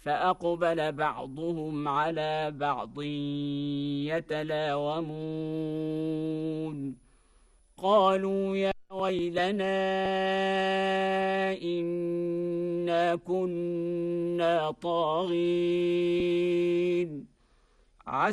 فأقبل بعضهم على بعض يتلاومون قالوا يا ويلنا إنا كنا طاغين